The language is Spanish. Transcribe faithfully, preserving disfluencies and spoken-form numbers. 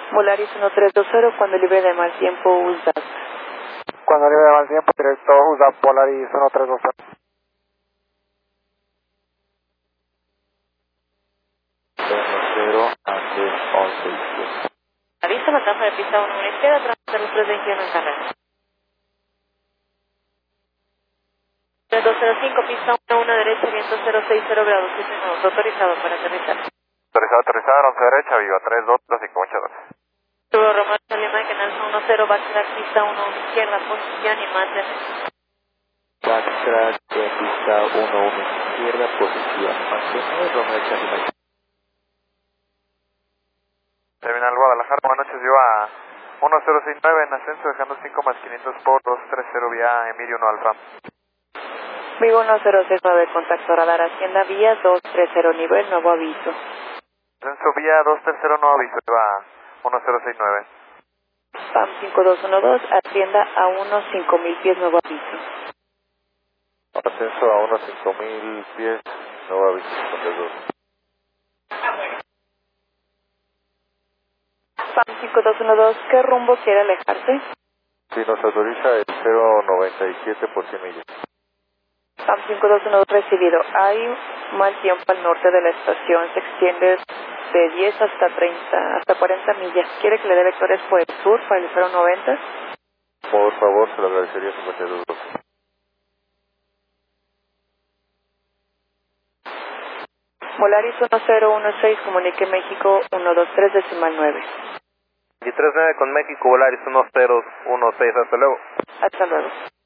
Volaris uno tres dos cero, cuando libre de mal tiempo, usa. Cuando libre de mal tiempo, directo, usa Volaris uno tres dos cero. cero a tres once. Avisa matanza de pista uno izquierda, tras tres veintiuno en carrera. tres dos cero cinco, pista uno uno derecha, viento cero seis cero grados siete nudos, autorizado para aterrizar. Autorizado, aterrizado, once derecha, viva tres dos cinco, muchas gracias. Turbo Romano Alemán, canal uno cero, backtrack, pista uno izquierda, posición y mantén. Backtrack, pista uno uno izquierda, posición, mantener, Romeo Charlie. Terminal Guadalajara, buenas noches, yo a uno cero seis nueve en ascenso, dejando cinco más quinientos por dos tres cero vía Emilio uno Alfa. Vivo uno cero seis nueve, contacto radar, Hacienda vía dos tres cero, nivel, nuevo aviso. Ascenso vía dos tres cero, nuevo aviso, yo a uno cero seis nueve. PAM cinco dos uno dos, Hacienda a uno cinco mil pies, nuevo aviso. Ascenso a uno cinco mil pies, nuevo aviso, cincuenta y dos. PAM cinco dos uno dos, ¿qué rumbo quiere alejarse? Si nos autoriza el cero noventa y siete por cien millas. PAM cinco dos uno dos recibido. Hay mal tiempo al norte de la estación, se extiende de diez hasta treinta, hasta cuarenta millas. ¿Quiere que le dé vectores por el sur para el cero noventa? Por favor, se lo agradecería cincuenta y dos. Volaris uno cero uno seis, comunique México uno dos tres decimal nueve. veintitrés nueve con México, Volaris uno cero uno seis, hasta luego. Hasta luego.